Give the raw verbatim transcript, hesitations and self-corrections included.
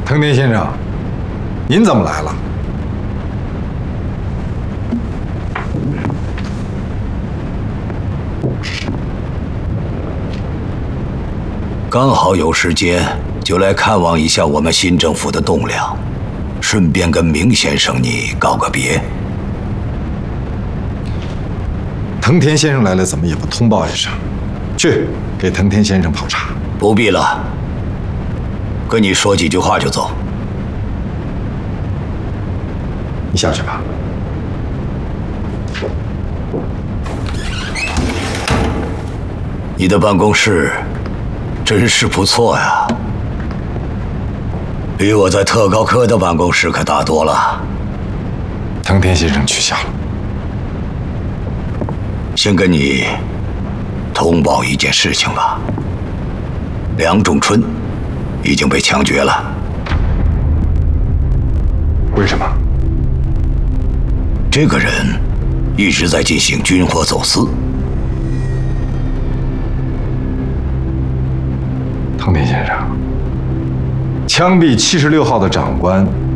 藤田先生，您怎么来了？ 刚好有时间，就来看望一下我们新政府的栋梁，顺便跟明先生你告个别。 藤田先生来了，怎么也不通报一声？去给藤田先生泡茶。 不必了，跟你说几句话就走。 你下去吧。 你的办公室真是不错呀，比我在特高科的办公室可大多了。 藤田先生取消了。 先跟你通报一件事情吧。梁仲春已经被枪决了。 为什么？ 这个人一直在进行军火走私。 藤田先生，枪毙七十六号的长官